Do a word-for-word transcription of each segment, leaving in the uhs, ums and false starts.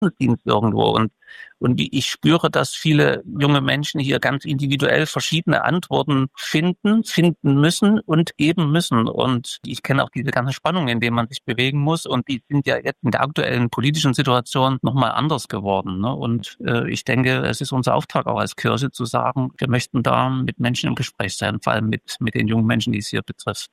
Herzensdienst irgendwo. Und, und ich spüre, dass viele junge Menschen hier ganz individuell verschiedene Antworten finden, finden müssen und geben müssen. Und ich kenne auch diese ganze Spannung, in der man sich bewegen muss. Und die sind ja jetzt in der aktuellen politischen Situation nochmal anders geworden. Ne? Und äh, ich denke, es ist unser Auftrag auch als Kirche zu sagen, wir möchten da mit Menschen im Gespräch sein, vor allem mit, mit den jungen Menschen, die es hier betrifft.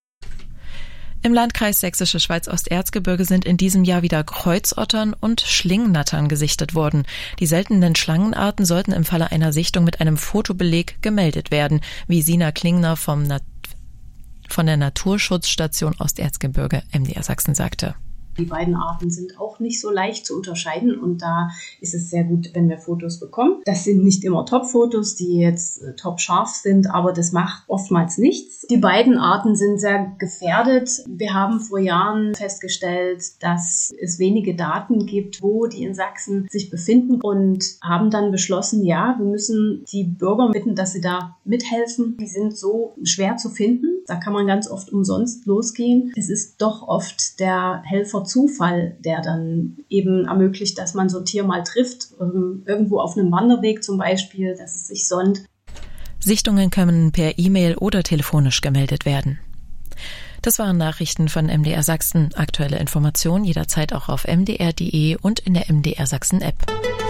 Im Landkreis Sächsische Schweiz-Osterzgebirge sind in diesem Jahr wieder Kreuzottern und Schlingnattern gesichtet worden. Die seltenen Schlangenarten sollten im Falle einer Sichtung mit einem Fotobeleg gemeldet werden, wie Sina Klingner vom Nat- von der Naturschutzstation Osterzgebirge M D R Sachsen sagte. Die beiden Arten sind auch nicht so leicht zu unterscheiden und da ist es sehr gut, wenn wir Fotos bekommen. Das sind nicht immer Top-Fotos, die jetzt äh, top scharf sind, aber das macht oftmals nichts. Die beiden Arten sind sehr gefährdet. Wir haben vor Jahren festgestellt, dass es wenige Daten gibt, wo die in Sachsen sich befinden und haben dann beschlossen, ja, wir müssen die Bürger bitten, dass sie da mithelfen. Die sind so schwer zu finden. Da kann man ganz oft umsonst losgehen. Es ist doch oft der Helfer Zufall, der dann eben ermöglicht, dass man so ein Tier mal trifft, irgendwo auf einem Wanderweg zum Beispiel, dass es sich sonnt. Sichtungen können per E-Mail oder telefonisch gemeldet werden. Das waren Nachrichten von M D R Sachsen. Aktuelle Informationen jederzeit auch auf m d r punkt d e und in der M D R Sachsen App.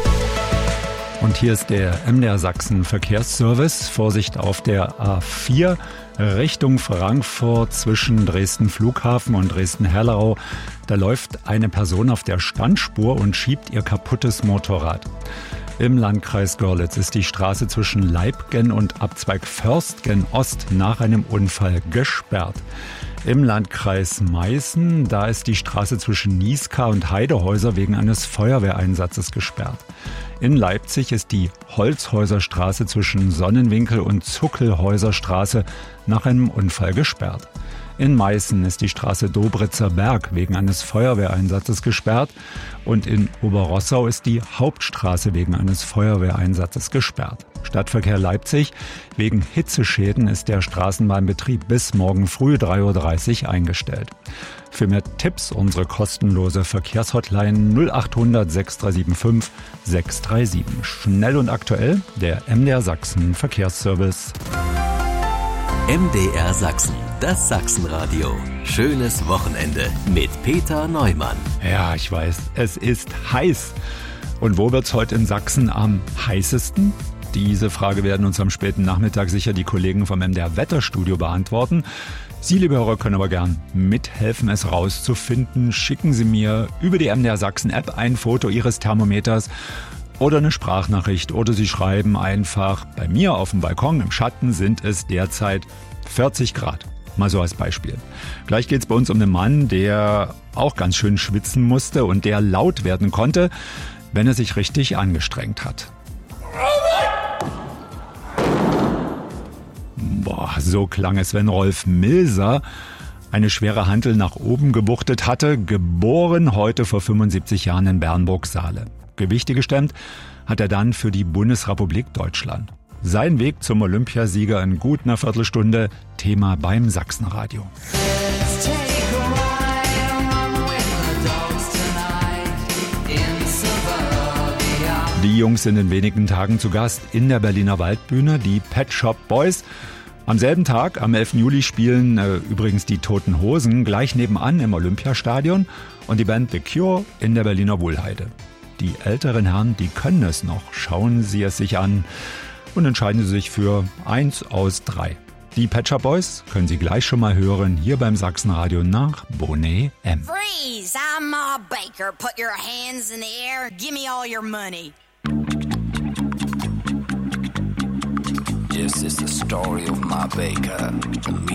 Und hier ist der M D R Sachsen Verkehrsservice. Vorsicht auf der A vier Richtung Frankfurt zwischen Dresden Flughafen und Dresden-Hellerau. Da läuft eine Person auf der Standspur und schiebt ihr kaputtes Motorrad. Im Landkreis Görlitz ist die Straße zwischen Leibgen und Abzweig Förstgen Ost nach einem Unfall gesperrt. Im Landkreis Meißen, da ist die Straße zwischen Nieská und Heidehäuser wegen eines Feuerwehreinsatzes gesperrt. In Leipzig ist die Holzhäuserstraße zwischen Sonnenwinkel und Zuckelhäuserstraße nach einem Unfall gesperrt. In Meißen ist die Straße Dobritzer Berg wegen eines Feuerwehreinsatzes gesperrt und in Oberrossau ist die Hauptstraße wegen eines Feuerwehreinsatzes gesperrt. Stadtverkehr Leipzig: Wegen Hitzeschäden ist der Straßenbahnbetrieb bis morgen früh drei Uhr dreißig eingestellt. Für mehr Tipps unsere kostenlose Verkehrshotline null acht hundert sechs drei sieben fünf sechs drei sieben. Schnell und aktuell der M D R Sachsen Verkehrsservice. M D R Sachsen, das Sachsenradio. Schönes Wochenende mit Peter Neumann. Ja, ich weiß, es ist heiß. Und wo wird's heute in Sachsen am heißesten? Diese Frage werden uns am späten Nachmittag sicher die Kollegen vom M D R Wetterstudio beantworten. Sie, liebe Hörer, können aber gern mithelfen, es rauszufinden. Schicken Sie mir über die M D R Sachsen App ein Foto Ihres Thermometers oder eine Sprachnachricht. Oder Sie schreiben einfach, bei mir auf dem Balkon im Schatten sind es derzeit vierzig Grad. Mal so als Beispiel. Gleich geht es bei uns um einen Mann, der auch ganz schön schwitzen musste und der laut werden konnte, wenn er sich richtig angestrengt hat. Boah, so klang es, wenn Rolf Milser eine schwere Hantel nach oben gebuchtet hatte, geboren heute vor fünfundsiebzig Jahren in Bernburg-Saale. Gewichte gestemmt hat er dann für die Bundesrepublik Deutschland. Sein Weg zum Olympiasieger in gut einer Viertelstunde, Thema beim Sachsenradio. Die Jungs sind in wenigen Tagen zu Gast in der Berliner Waldbühne, die Pet Shop Boys. Am selben Tag, am elften Juli, spielen äh, übrigens die Toten Hosen gleich nebenan im Olympiastadion und die Band The Cure in der Berliner Wohlheide. Die älteren Herren, die können es noch. Schauen Sie es sich an und entscheiden Sie sich für eins aus drei. Die Pet Shop Boys können Sie gleich schon mal hören, hier beim Sachsenradio nach Bonnet M. Freeze! I'm Ma Baker. Put your hands in the air. Give me all your money. This is the story of Ma Baker.